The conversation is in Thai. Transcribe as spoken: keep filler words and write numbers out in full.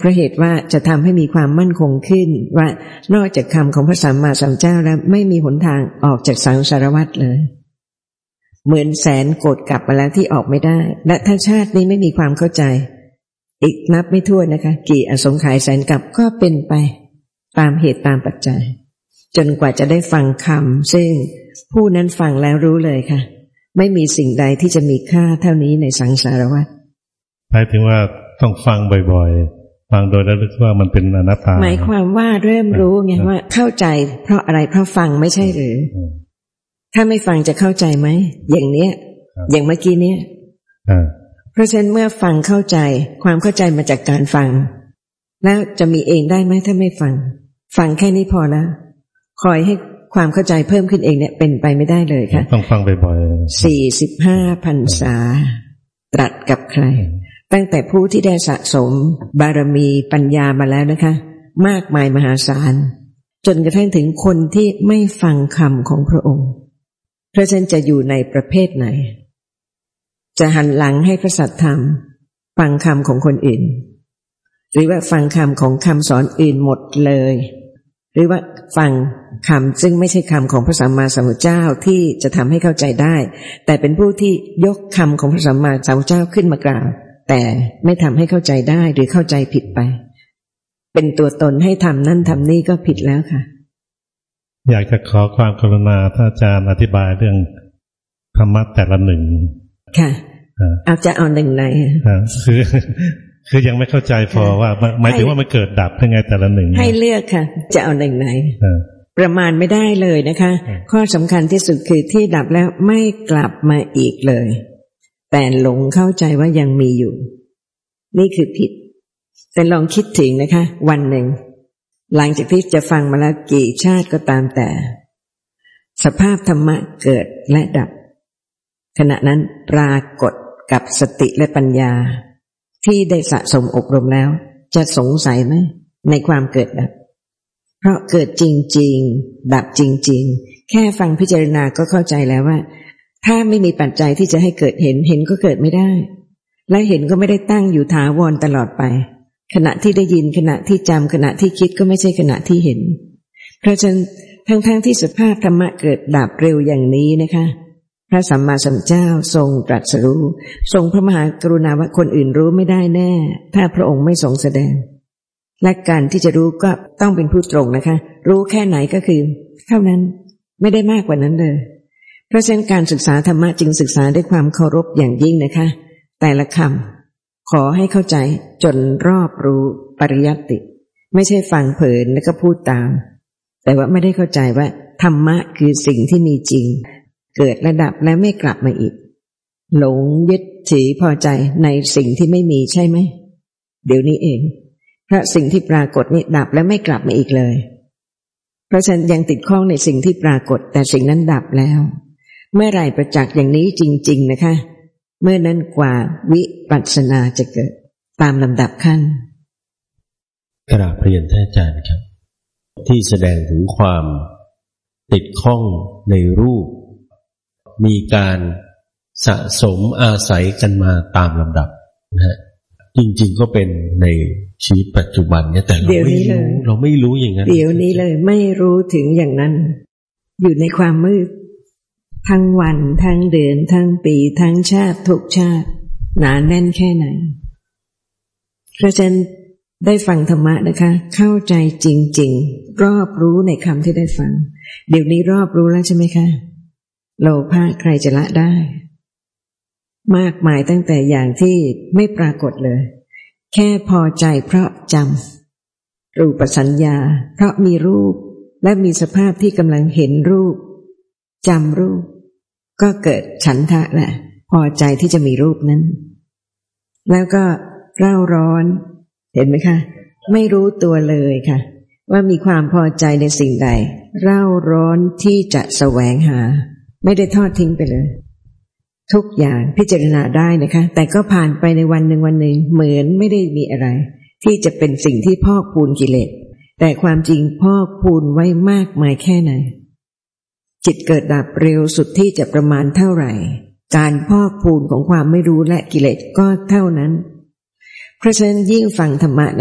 ราะเหตุว่าจะทำให้มีความมั่นคงขึ้นว่านอกจากคำของพระสัมมาสัมพุทธเจ้าแล้วไม่มีหนทางออกจากสังสารวัฏเลยเหมือนแสนโกฏกลับมาแล้วที่ออกไม่ได้และถ้าชาตินี้ไม่มีความเข้าใจอีกนับไม่ถ้วนนะคะกี่อสงไขยแสนกลับก็เป็นไปตามเหตุตามปัจจัยจนกว่าจะได้ฟังคำซึ่งผู้นั้นฟังแล้วรู้เลยค่ะไม่มีสิ่งใดที่จะมีค่าเท่านี้ในสังสารวัฏหมายถึงว่าต้องฟังบ่อยๆฟังโดยระลึกว่ามันเป็นอนัตตาหมายความว่าเริ่มรู้ไงว่าเข้าใจเพราะอะไรเพราะฟังไม่ใช่หรือถ้าไม่ฟังจะเข้าใจไหมอย่างเนี้ยอย่างเมื่อกี้เนี้ยเพราะฉะนั้นเมื่อฟังเข้าใจความเข้าใจมาจากการฟังแล้วจะมีเองได้ไหมถ้าไม่ฟังฟังแค่นี้พอแล้วคอยให้ความเข้าใจเพิ่มขึ้นเองเนี่ยเป็นไปไม่ได้เลยค่ะต้องฟังบ่อยๆสี่สิบห้าพรรษาตรัสกับใครตั้งแต่ผู้ที่ได้สะสมบารมีปัญญามาแล้วนะคะมากมายมหาศาลจนกระทั่งถึงคนที่ไม่ฟังคำของพระองค์เพราะฉะนั้นจะอยู่ในประเภทไหนจะหันหลังให้พระสัทธรรมฟังคำของคนอื่นหรือว่าฟังคำของคำสอนอื่นหมดเลยหรือว่าฟังคำซึ่งไม่ใช่คำของพระสัมมาสัมพุทธเจ้าที่จะทำให้เข้าใจได้แต่เป็นผู้ที่ยกคำของพระสัมมาสัมพุทธเจ้าขึ้นมากล่าวแต่ไม่ทำให้เข้าใจได้หรือเข้าใจผิดไปเป็นตัวตนให้ทำนั่นทำนี่ก็ผิดแล้วค่ะอยากจะขอความกรุณาท่านอาจารย์อธิบายเรื่องธรรมะแต่ละหนึ่งค่ะเอาจะเอาหนึ่งไหนคือคือยังไม่เข้าใจพอว่าหมายถึงว่ามันเกิดดับยังไงแต่ละหนึ่งให้เลือกค่ะจะเอาหนึ่งไหนประมาณไม่ได้เลยนะคะข้อสำคัญที่สุดคือที่ดับแล้วไม่กลับมาอีกเลยแต่หลงเข้าใจว่ายังมีอยู่นี่คือผิดแต่ลองคิดถึงนะคะวันหนึ่งหลังจากที่จะฟังมาแล้วกี่ชาติก็ตามแต่สภาพธรรมะเกิดและดับขณะนั้นปรากฏกับสติและปัญญาที่ได้สะสมอบรมแล้วจะสงสัยไหมในความเกิดดับเพราะเกิดจริงๆดับจริงๆแค่ฟังพิจารณาก็เข้าใจแล้วว่าถ้าไม่มีปัจจัยที่จะให้เกิดเห็นเห็นก็เกิดไม่ได้และเห็นก็ไม่ได้ตั้งอยู่ถาวรตลอดไปขณะที่ได้ยินขณะที่จำขณะที่คิดก็ไม่ใช่ขณะที่เห็นเพราะฉะนั้นทั้งๆที่สภาพธรรมะเกิดดับเร็วอย่างนี้นะคะพระสัมมาสัมพุทธเจ้าทรงตรัสรู้ทรงพระมหากรุณาว่าคนอื่นรู้ไม่ได้แน่ถ้าพระองค์ไม่ทรงแสดงและการที่จะรู้ก็ต้องเป็นผู้ตรงนะคะรู้แค่ไหนก็คือเท่านั้นไม่ได้มากกว่านั้นเลยเพราะฉะนั้นการศึกษาธรรมะจึงศึกษาด้วยความเคารพอย่างยิ่งนะคะแต่ละคำขอให้เข้าใจจนรอบรู้ปริยัติไม่ใช่ฟังเผินแล้วก็พูดตามแต่ว่าไม่ได้เข้าใจว่าธรรมะคือสิ่งที่มีจริงเกิดระดับและไม่กลับมาอีกหลงยึดถือพอใจในสิ่งที่ไม่มีใช่ไหมเดี๋ยวนี้เองเพราะสิ่งที่ปรากฏนี้ดับและไม่กลับมาอีกเลยเพราะฉะนั้นยังติดข้องในสิ่งที่ปรากฏแต่สิ่งนั้นดับแล้วเมื่อไหร่ประจักษ์อย่างนี้จริงๆนะคะเมื่อนั้นกว่าวิปัสสนาจะเกิดตามลำดับขั้นกราบเรียนท่านอาจารย์ครับที่แสดงถึงความติดข้องในรูปมีการสะสมอาศัยกันมาตามลำดับนะฮะจริงๆก็เป็นในชีวิตปัจจุบันเนี่ยแต่เราไม่รู้เราไม่รู้อย่างนั้นเดี๋ยวนี้เลยไม่รู้ถึงอย่างนั้นอยู่ในความมืดทั้งวันทั้งเดือนทั้งปีทั้งชาติทุกชาติหนาแน่นแค่ไหนเพราะฉะนั้นได้ฟังธรรมะนะคะเข้าใจจริงๆรอบรู้ในคำที่ได้ฟังเดี๋ยวนี้รอบรู้แล้วใช่ไหมคะโลภะใครจะละได้มากมายตั้งแต่อย่างที่ไม่ปรากฏเลยแค่พอใจเพราะจำรูปสัญญาเพราะมีรูปและมีสภาพที่กำลังเห็นรูปจำรูปก็เกิดฉันทะแหละพอใจที่จะมีรูปนั้นแล้วก็เร่าร้อนเห็นไหมคะไม่รู้ตัวเลยค่ะว่ามีความพอใจในสิ่งใดเร่าร้อนที่จะแสวงหาไม่ได้ทอดทิ้งไปเลยทุกอย่างพิจารณาได้นะคะแต่ก็ผ่านไปในวันหนึ่งวันหนึ่งเหมือนไม่ได้มีอะไรที่จะเป็นสิ่งที่พอกพูนกิเลสแต่ความจริงพอกพูนไว้มากมายแค่ไหนจิตเกิดดับเร็วสุดที่จะประมาณเท่าไหร่การพอกพูนของความไม่รู้และกิเลสก็เท่านั้นเพราะฉะนั้นยิ่งฟังธรรมะ